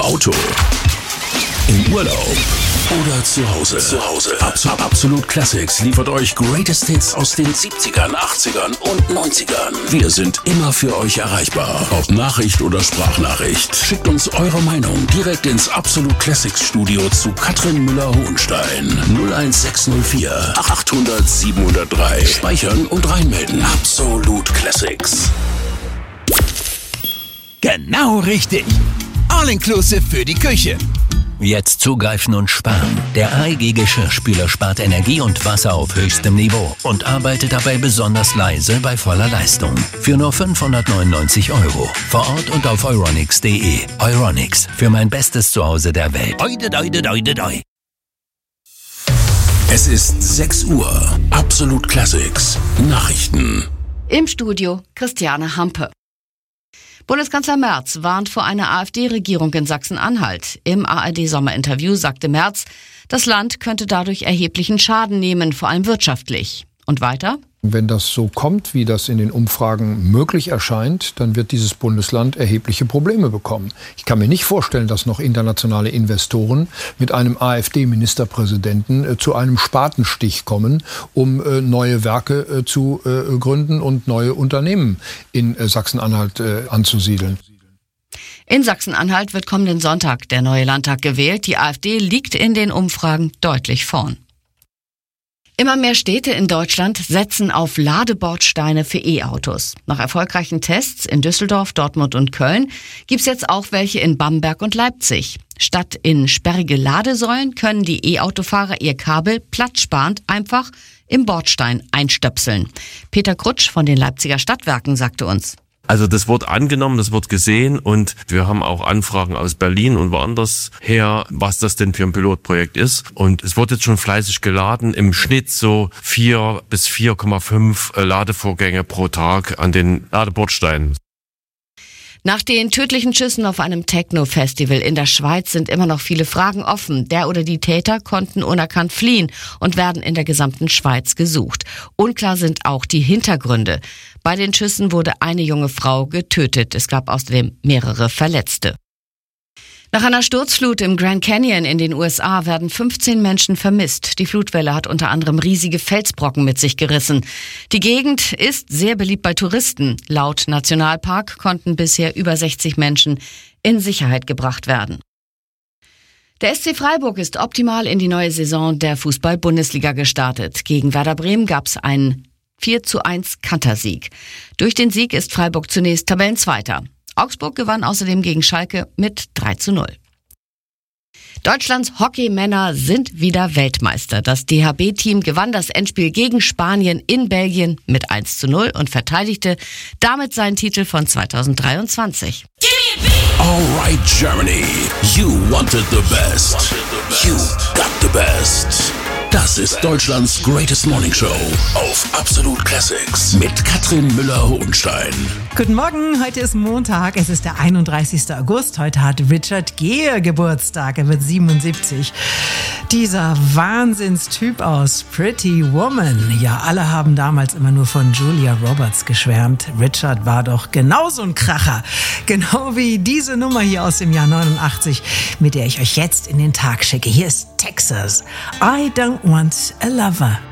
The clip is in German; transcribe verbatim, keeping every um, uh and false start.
Auto, im Urlaub oder zu Hause. Zu Hause. Absolut, Absolut Classics liefert euch Greatest Hits aus den siebzigern, achtzigern und neunzigern. Wir sind immer für euch erreichbar. Ob Nachricht oder Sprachnachricht. Schickt uns eure Meinung direkt ins Absolut Classics Studio zu Katrin Müller-Hohenstein. null eins sechs null vier achthundert siebenhundertdrei. Speichern und reinmelden. Absolut Classics. Genau richtig. All-inclusive für die Küche. Jetzt zugreifen und sparen. Der A E G Geschirrspüler spart Energie und Wasser auf höchstem Niveau und arbeitet dabei besonders leise bei voller Leistung. Für nur fünfhundertneunundneunzig Euro. Vor Ort und auf euronics punkt de. Euronics, für mein bestes Zuhause der Welt. Oide, oide, oide, oide. Es ist sechs Uhr. Absolut Classics. Nachrichten. Im Studio Christiane Hampe. Bundeskanzler Merz warnt vor einer AfD-Regierung in Sachsen-Anhalt. Im A R D-Sommerinterview sagte Merz, das Land könnte dadurch erheblichen Schaden nehmen, vor allem wirtschaftlich. Und weiter? Wenn das so kommt, wie das in den Umfragen möglich erscheint, dann wird dieses Bundesland erhebliche Probleme bekommen. Ich kann mir nicht vorstellen, dass noch internationale Investoren mit einem AfD-Ministerpräsidenten äh, zu einem Spatenstich kommen, um äh, neue Werke äh, zu äh, gründen und neue Unternehmen in äh, Sachsen-Anhalt äh, anzusiedeln. In Sachsen-Anhalt wird kommenden Sonntag der neue Landtag gewählt. Die AfD liegt in den Umfragen deutlich vorn. Immer mehr Städte in Deutschland setzen auf Ladebordsteine für E-Autos. Nach erfolgreichen Tests in Düsseldorf, Dortmund und Köln gibt's jetzt auch welche in Bamberg und Leipzig. Statt in sperrige Ladesäulen können die E-Autofahrer ihr Kabel platzsparend einfach im Bordstein einstöpseln. Peter Krutsch von den Leipziger Stadtwerken sagte uns: Also das wird angenommen, das wird gesehen und wir haben auch Anfragen aus Berlin und woanders her, was das denn für ein Pilotprojekt ist. Und es wird jetzt schon fleißig geladen, im Schnitt so vier bis vier Komma fünf Ladevorgänge pro Tag an den Ladebordsteinen. Nach den tödlichen Schüssen auf einem Techno-Festival in der Schweiz sind immer noch viele Fragen offen. Der oder die Täter konnten unerkannt fliehen und werden in der gesamten Schweiz gesucht. Unklar sind auch die Hintergründe. Bei den Schüssen wurde eine junge Frau getötet. Es gab außerdem mehrere Verletzte. Nach einer Sturzflut im Grand Canyon in den U S A werden fünfzehn Menschen vermisst. Die Flutwelle hat unter anderem riesige Felsbrocken mit sich gerissen. Die Gegend ist sehr beliebt bei Touristen. Laut Nationalpark konnten bisher über sechzig Menschen in Sicherheit gebracht werden. Der S C Freiburg ist optimal in die neue Saison der Fußball-Bundesliga gestartet. Gegen Werder Bremen gab es einen vier zu eins Kantersieg. Durch den Sieg ist Freiburg zunächst Tabellenzweiter. Augsburg gewann außerdem gegen Schalke mit drei zu null. Deutschlands Hockeymänner sind wieder Weltmeister. Das D H B-Team gewann das Endspiel gegen Spanien in Belgien mit eins zu null und verteidigte damit seinen Titel von zweitausenddreiundzwanzig. Alright Germany, you wanted the best. You got the best. Das ist Deutschlands Greatest Morning Show auf Absolut Classics mit Katrin Müller-Hohenstein. Guten Morgen, heute ist Montag, es ist der einunddreißigster August. Heute hat Richard Gere Geburtstag, er wird siebenundsiebzig. Dieser Wahnsinnstyp aus Pretty Woman. Ja, alle haben damals immer nur von Julia Roberts geschwärmt. Richard war doch genauso ein Kracher. Genau wie diese Nummer hier aus dem Jahr neunundachtzig, mit der ich euch jetzt in den Tag schicke. Hier ist Texas. I don't want a lover.